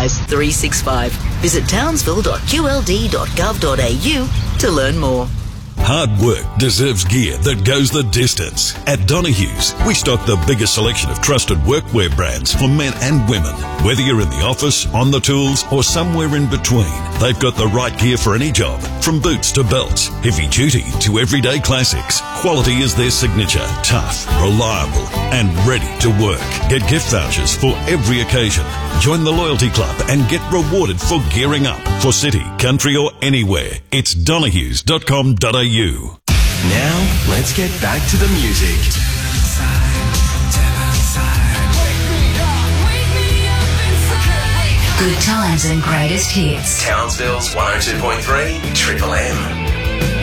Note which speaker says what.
Speaker 1: Enterprise 365. Visit townsville.qld.gov.au to learn more.
Speaker 2: Hard work deserves gear that goes the distance. At Donohue's, we stock the biggest selection of trusted workwear brands for men and women. Whether you're in the office, on the tools, or somewhere in between, they've got the right gear for any job. From boots to belts, heavy duty to everyday classics, quality is their signature. Tough, reliable, and ready to work. Get gift vouchers for every occasion. Join the loyalty club and get rewarded for gearing up. For city, country, or anywhere, it's donohues.com.au.
Speaker 3: Now, let's get back to the music.
Speaker 4: Good times and greatest hits.
Speaker 3: Townsville's 102.3 Triple M.